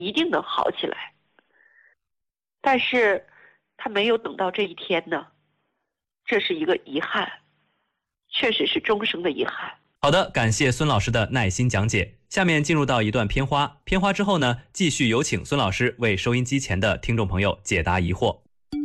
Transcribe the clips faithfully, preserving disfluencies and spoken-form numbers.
一定能好起来。但是他没有等到这一天呢，这是一个遗憾，确实是终生的遗憾。 好的，感谢孙老师的耐心讲解。下面进入到一段片花，片花之后呢，继续有请孙老师为收音机前的听众朋友解答疑惑。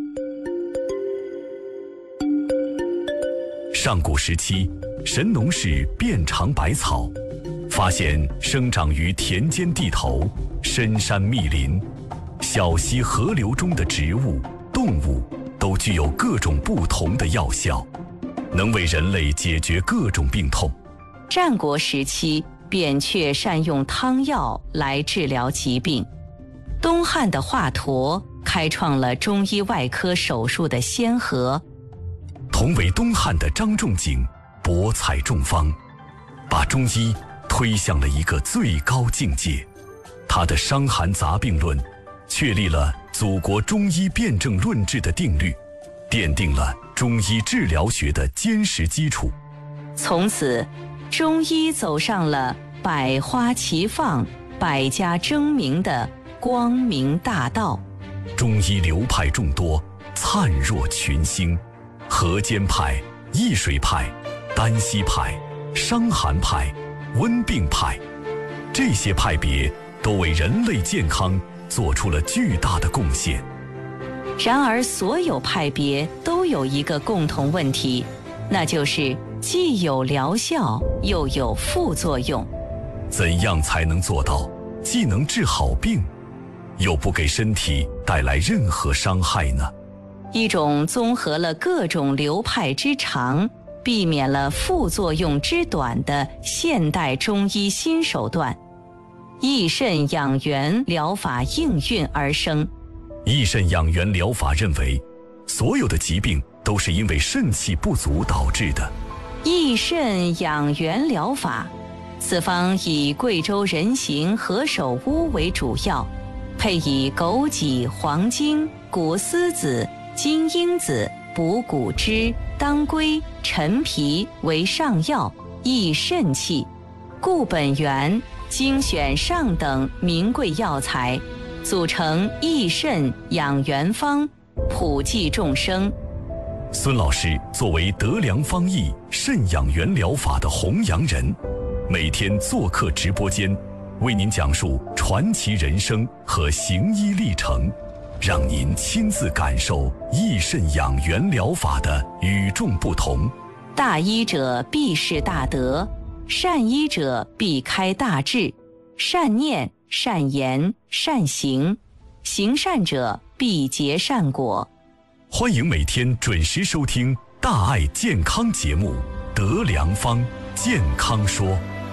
上古时期，神农氏遍尝百草，发现生长于田间地头、深山密林、小溪河流中的植物、动物都具有各种不同的药效，能为人类解决各种病痛。 战国时期，扁鹊善用汤药来治疗疾病。东汉的华佗开创了中医外科手术的先河。 同为东汉的张仲景博采众方，把中医推向了一个最高境界。他的《伤寒杂病论》确立了祖国中医辨证论治的定律，奠定了中医治疗学的坚实基础。 从此，中医走上了百花齐放、百家争鸣的光明大道。 中医流派众多，灿若群星。河间派、易水派、丹溪派、伤寒派、温病派，这些派别都为人类健康做出了巨大的贡献。 然而，所有派别都有一个共同问题，那就是既有疗效，又有副作用。 怎样才能做到既能治好病，又不给身体带来任何伤害呢？ 一种综合了各种流派之长，避免了副作用之短的现代中医新手段——益肾养元疗法应运而生。 益肾养元疗法认为，所有的疾病都是因为肾气不足导致的。 益肾养元疗法，此方以贵州人形何首乌为主要，配以枸杞、黄精、谷丝子、金樱子、补骨脂、当归、陈皮为上药，益肾气。固本源，精选上等名贵药材，组成益肾养元方，普济众生。 孙老师作为德良方益肾养元疗法的弘扬人，每天做客直播间，为您讲述传奇人生和行医历程，让您亲自感受益肾养元疗法的与众不同。 大医者必是大德，善医者必开大智，善念、善言、善行，行善者必结善果。 欢迎每天准时收听大爱健康节目《德良方健康说》。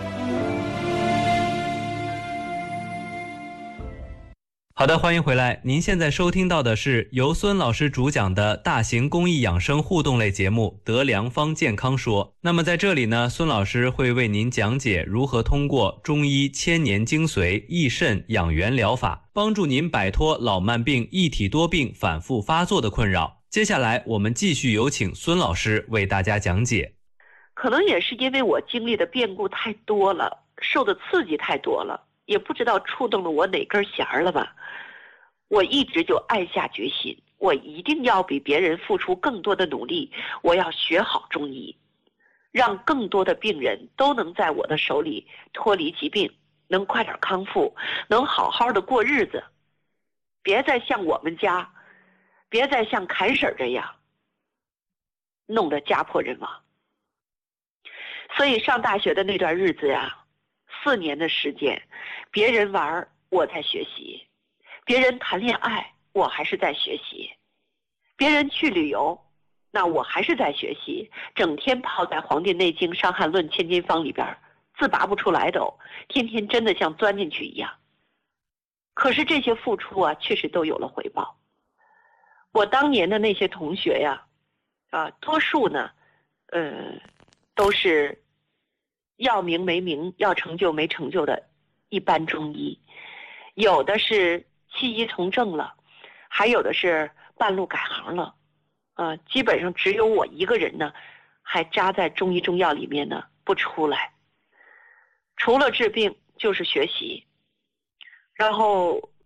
好的，欢迎回来。您现在收听到的是由孙老师主讲的大型公益养生互动类节目《德良方健康说》。那么在这里呢，孙老师会为您讲解如何通过中医千年精髓益肾养元疗法，帮助您摆脱老慢病、一体多病反复发作的困扰。接下来我们继续有请孙老师为大家讲解。 可能也是因为我经历的变故太多了，受的刺激太多了，也不知道触动了我哪根弦儿了吧。我一直就暗下决心，我一定要比别人付出更多的努力，我要学好中医，让更多的病人都能在我的手里脱离疾病，能快点康复，能好好的过日子，别再像我们家，别再像侃婶这样弄得家破人亡。所以上大学的那段日子呀，四年的时间，别人玩我在学习，别人谈恋爱我还是在学习，别人去旅游那我还是在学习，整天泡在《黄帝内经》《伤寒论》《千金方》里边，自拔不出来都，天天真的像钻进去一样。可是这些付出啊，确实都有了回报。我当年的那些同学呀，啊，多数呢，呃，都是要名没名，要成就没成就的一般中医，有的是弃医从政了，还有的是半路改行了，啊，基本上只有我一个人呢，还扎在中医中药里面呢不出来。除了治病就是学习，然后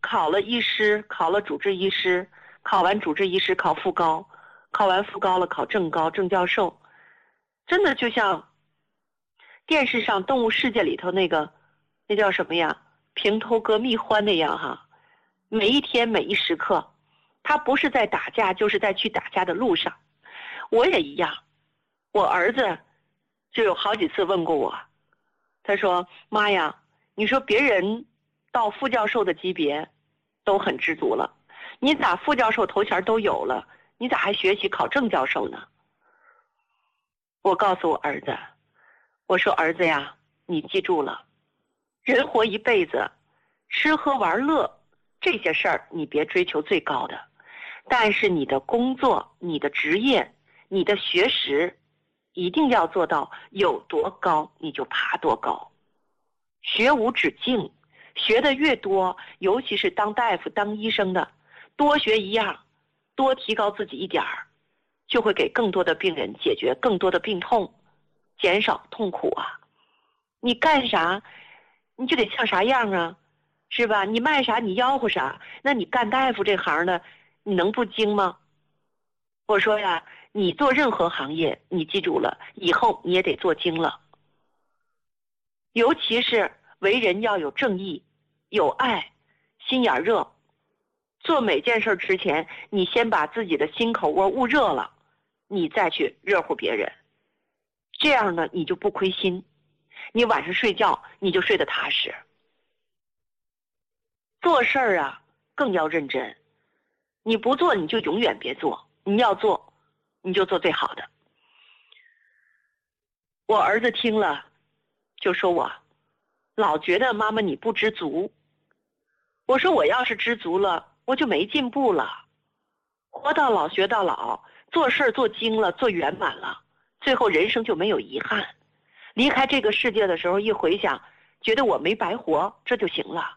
考了医师，考了主治医师，考完主治医师考副高，考完副高了考正高正教授，真的就像电视上动物世界里头那个那叫什么呀，平头哥蜜獾那样哈，每一天每一时刻他不是在打架就是在去打架的路上。我也一样，我儿子就有好几次问过我，他说妈呀，你说别人到副教授的级别都很知足了，你咋副教授头衔都有了，你咋还学习考正教授呢？我告诉我儿子，我说儿子呀，你记住了，人活一辈子，吃喝玩乐这些事儿你别追求最高的，但是你的工作、你的职业、你的学识一定要做到有多高你就爬多高。学无止境，学的越多，尤其是当大夫当医生的，多学一样，多提高自己一点儿，就会给更多的病人解决更多的病痛，减少痛苦啊。你干啥你就得像啥样啊，是吧？你卖啥你吆喝啥，那你干大夫这行的你能不精吗？我说呀，你做任何行业你记住了，以后你也得做精了。尤其是为人要有正义，有爱，心眼热。做每件事之前，你先把自己的心口窝捂热了，你再去热乎别人。这样呢，你就不亏心，你晚上睡觉你就睡得踏实。做事儿啊，更要认真。你不做，你就永远别做；你要做，你就做最好的。我儿子听了，就说我老觉得妈妈你不知足。我说我要是知足了，我就没进步了。活到老学到老，做事做精了，做圆满了，最后人生就没有遗憾。离开这个世界的时候，一回想，觉得我没白活，这就行了。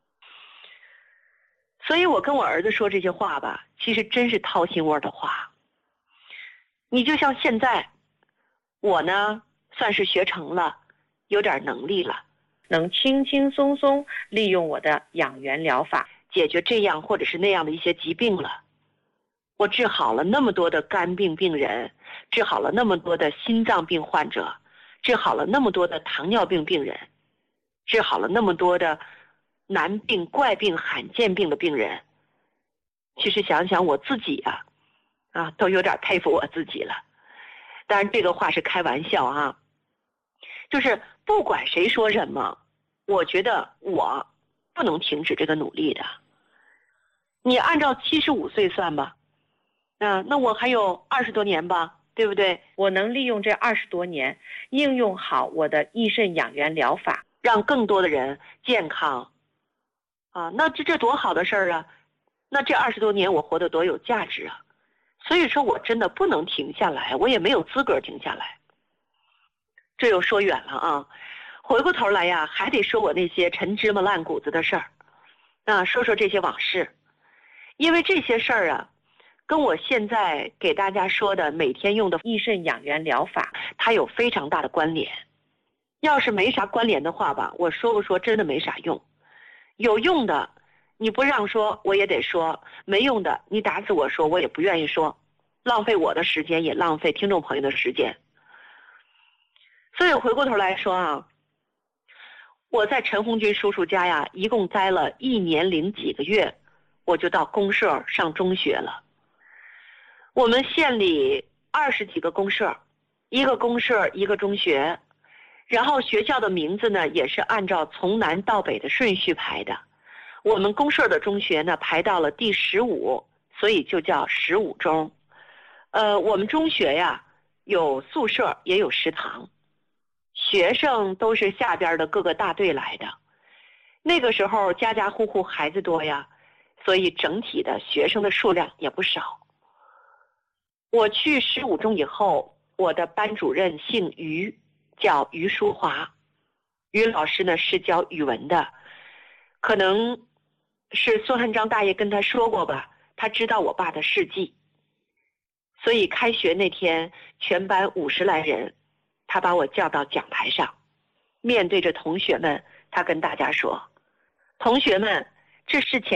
所以我跟我儿子说这些话吧，其实真是掏心窝的话。你就像现在，我呢算是学成了，有点能力了， 能轻轻松松利用我的养元疗法解决这样或者是那样的一些疾病了。我治好了那么多的肝病病人，治好了那么多的心脏病患者，治好了那么多的糖尿病病人，治好了那么多的难病、怪病、罕见病的病人。其实想想我自己啊，啊，都有点佩服我自己了。当然这个话是开玩笑啊，就是不管谁说什么，我觉得我不能停止这个努力的。你按照七十五岁算吧，啊，那我还有二十多年吧，对不对？ 我能利用这二十多年，应用好我的益肾养元疗法， 让更多的人健康。啊，那这这多好的事儿啊！那这二十多年我活得多有价值啊！所以说我真的不能停下来，我也没有资格停下来。这又说远了啊，回过头来呀，还得说我那些陈芝麻烂谷子的事儿，啊，说说这些往事，因为这些事儿啊，跟我现在给大家说的每天用的益肾养元疗法， 它有非常大的关联。要是没啥关联的话吧，我说不说真的没啥用。有用的你不让说我也得说，没用的你打死我说我也不愿意说，浪费我的时间也浪费听众朋友的时间。所以回过头来说啊，我在陈红军叔叔家呀，一共待了一年零几个月，我就到公社上中学了。我们县里二十几个公社，一个公社一个中学，然后学校的名字呢也是按照从南到北的顺序排的。我们公社的中学呢排到了第十五，所以就叫十五中。呃，我们中学呀有宿舍也有食堂，学生都是下边的各个大队来的。那个时候家家户户孩子多呀，所以整体的学生的数量也不少。我去十五中以后，我的班主任姓于，叫于淑华。于老师呢是教语文的，可能是孙汉章大爷跟他说过吧，他知道我爸的事迹。所以开学那天全班五十来人，他把我叫到讲台上，面对着同学们，他跟大家说，同学们，这事前